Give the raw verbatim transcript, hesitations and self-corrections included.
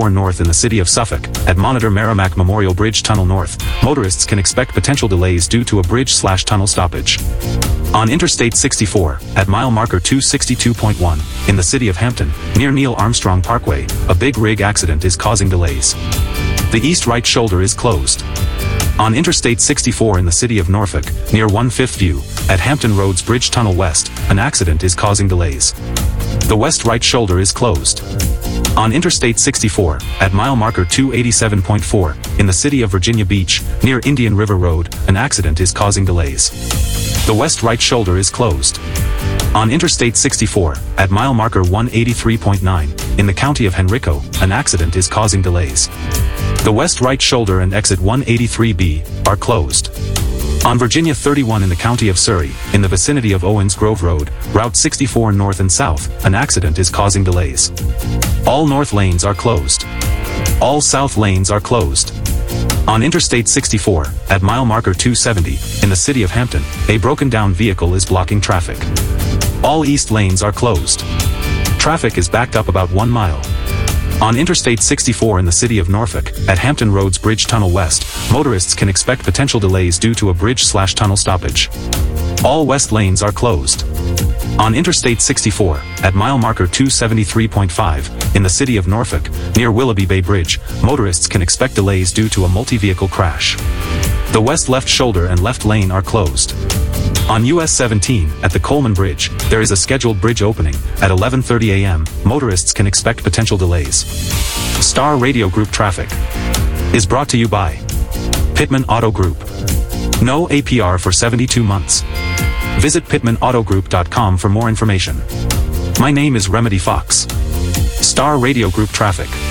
sixty-four North in the city of Suffolk, at Monitor Merrimack Memorial Bridge Tunnel North, motorists can expect potential delays due to a bridge-slash-tunnel stoppage. On Interstate sixty-four, at mile marker two sixty-two point one, in the city of Hampton, near Neil Armstrong Parkway, a big rig accident is causing delays. The east right shoulder is closed. On Interstate sixty-four in the city of Norfolk, near one fifth View, at Hampton Roads Bridge Tunnel West, an accident is causing delays. The west right shoulder is closed. On Interstate sixty-four, at mile marker two eighty-seven point four, in the city of Virginia Beach, near Indian River Road, an accident is causing delays. The west right shoulder is closed. On Interstate sixty-four, at mile marker one eighty-three point nine, in the county of Henrico, an accident is causing delays. The west right shoulder and exit one eighty-three B are closed. On Virginia thirty-one in the county of Surrey, in the vicinity of Owens Grove Road, Route sixty-four north and south, an accident is causing delays. All north lanes are closed. All south lanes are closed. On Interstate sixty-four, at mile marker two seventy, in the city of Hampton, a broken down vehicle is blocking traffic. All east lanes are closed. Traffic is backed up about one mile. On Interstate sixty-four in the city of Norfolk, at Hampton Roads Bridge Tunnel West, motorists can expect potential delays due to a bridge-slash-tunnel stoppage. All west lanes are closed. On Interstate sixty-four, at mile marker two seventy-three point five, in the city of Norfolk, near Willoughby Bay Bridge, motorists can expect delays due to a multi-vehicle crash. The west left shoulder and left lane are closed. On U S seventeen, at the Coleman Bridge, there is a scheduled bridge opening. At eleven thirty a m, motorists can expect potential delays. Star Radio Group Traffic is brought to you by Pittman Auto Group. No A P R for seventy-two months. Visit pittman auto group dot com for more information. My name is Remedy Fox. Star Radio Group Traffic.